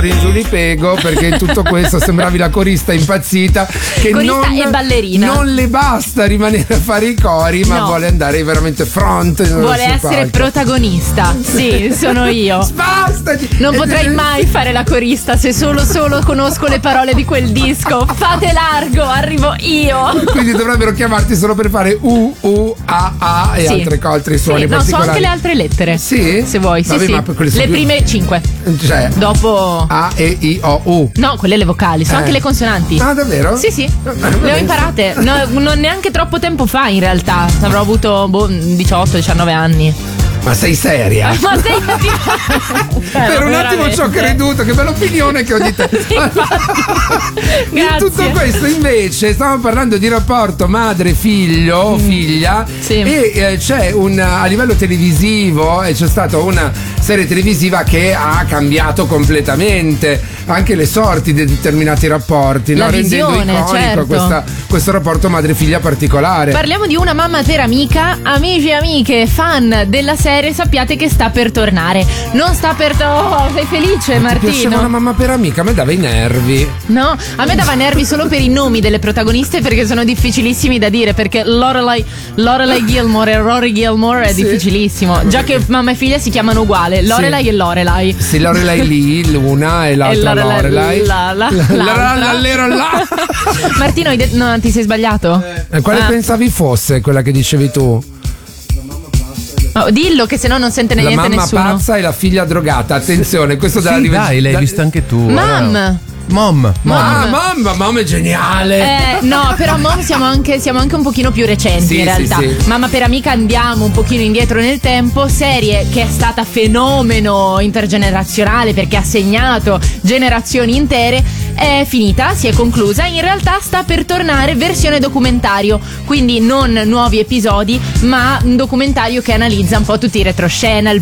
in giù li pego, perché in tutto questo sembravi la corista impazzita che corista e ballerina. Non le basta rimanere a fare i cori, ma vuole andare veramente front. Vuole essere protagonista. Sì, sono io. Spastati! Non potrei mai fare la corista se solo conosco le parole di quel disco. Fate largo, arrivo io. Quindi dovrebbero chiamarti solo per fare U, A, A e altri suoni particolari. No, so anche le altre lettere. Sì? Se vuoi, Vabbè, sì. Le prime 5. Cioè, dopo A, E, I, O, U. No, quelle le vocali, sono anche le consonanti. Ah, davvero? Sì. Le ho imparate. No, non neanche troppo tempo fa, in realtà. Avrò avuto 18-19 anni. Ma sei seria? Ma sei per un attimo ci ho creduto, che bella opinione che ho di te. In tutto questo invece stiamo parlando di rapporto madre-figlio, figlia, e c'è a livello televisivo c'è stata una serie televisiva che ha cambiato completamente anche le sorti di determinati rapporti, la rendendo iconico questo rapporto madre-figlia particolare. Parliamo di Una mamma per amica. Amici e amiche fan della serie, sappiate che sta per tornare. Non sta per sei felice, Martino? Mi piaceva Una mamma per amica, a me dava i nervi. No, a me dava nervi solo per i nomi delle protagoniste, perché sono difficilissimi da dire, perché Lorelai Gilmore e Rory Gilmore è difficilissimo. Già che mamma e figlia si chiamano uguale, Lorelai e Lorelai. Sì, Lorelai lì, l'una e l'altra Lorelai. Martino, no, ti sei sbagliato? Quale pensavi fosse quella che dicevi tu? Oh, dillo, che sennò non sente niente nessuno. La mamma pazza e la figlia drogata. Attenzione, questo dai, l'hai visto anche tu. Mom è geniale. No, però Mom siamo anche un pochino più recenti, in realtà. Sì. Mamma per amica andiamo un pochino indietro nel tempo. Serie che è stata fenomeno intergenerazionale, perché ha segnato generazioni intere. È finita, si è conclusa. In realtà sta per tornare versione documentario, quindi non nuovi episodi, ma un documentario che analizza un po' tutti i retroscena,